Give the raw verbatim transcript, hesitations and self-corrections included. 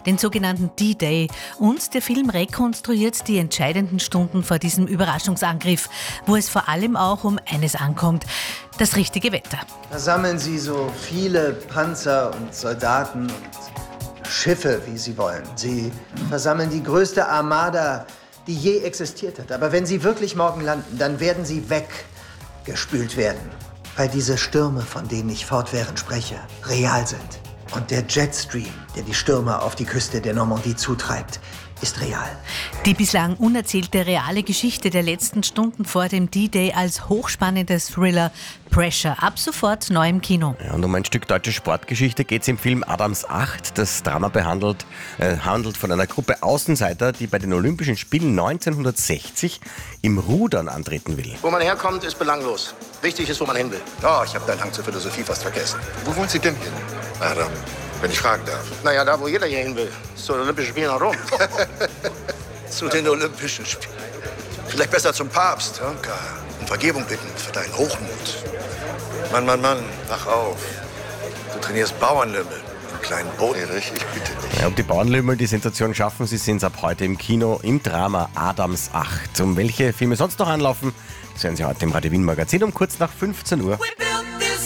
den sogenannten D-Day. Und der Film rekonstruiert die entscheidenden Stunden vor diesem Überraschungsangriff, wo es vor allem auch um eines ankommt: das richtige Wetter. Versammeln Sie so viele Panzer und Soldaten und Schiffe, wie Sie wollen. Sie versammeln die größte Armada, die je existiert hat. Aber wenn Sie wirklich morgen landen, dann werden Sie weggespült werden. Weil diese Stürme, von denen ich fortwährend spreche, real sind. Und der Jetstream, der die Stürme auf die Küste der Normandie zutreibt, ist real. Die bislang unerzählte reale Geschichte der letzten Stunden vor dem D-Day als hochspannender Thriller Pressure. Ab sofort neu im Kino. Ja, und um ein Stück deutsche Sportgeschichte geht es im Film Adams acht. Das Drama behandelt, äh, handelt von einer Gruppe Außenseiter, die bei den Olympischen Spielen neunzehnhundertsechzig im Rudern antreten will. Wo man herkommt, ist belanglos. Wichtig ist, wo man hin will. Oh, ich habe deinen Hang zur Philosophie fast vergessen. Wo wollen Sie denn hin, Adam? Wenn ich fragen darf. Naja, da, wo jeder hier hin will. Zu den Olympischen Spielen nach Rom. Zu den Olympischen Spielen. Vielleicht besser zum Papst, Honka. Um Vergebung bitten für deinen Hochmut. Mann, Mann, Mann, wach auf. Du trainierst Bauernlümmel im kleinen Boot. Erich, ich bitte dich. Ja, ob die Bauernlümmel die Sensation schaffen, sie sind ab heute im Kino im Drama Adams acht. Um welche Filme sonst noch anlaufen, sehen Sie heute im Radio Wien Magazin um kurz nach fünfzehn Uhr.